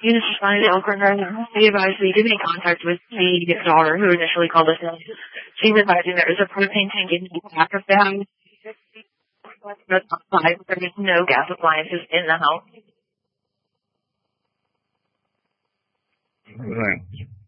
You just find out from her. They advised me to be in contact with the daughter who initially called us in. She was advising there is a propane tank in the back of the house, but outside there is no gas appliances in the house. Right.